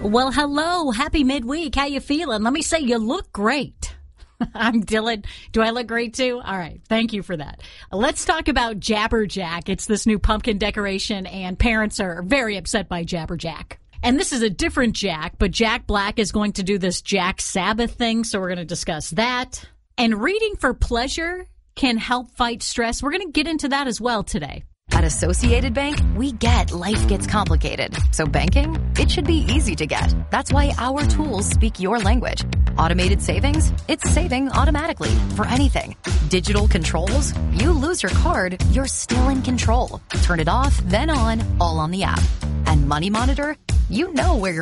Well, hello. Happy midweek. How you feeling? Let me say you look great. I'm Dylan. Do I look great too? All right. Thank you for that. Let's talk about Jabberjack. It's this new pumpkin decoration, and parents are very upset by Jabberjack. And this is a different Jack, but Jack Black is going to do this Jack Sabbath thing, so we're going to discuss that. And reading for pleasure can help fight stress. We're going to get into that as well today. At Associated Bank, we get life gets complicated. So banking, it should be easy to get. That's why our tools speak your language. Automated savings, it's saving automatically for anything. Digital controls, you lose your card, you're still in control. Turn it off, then on, all on the app. And Money Monitor, you know where your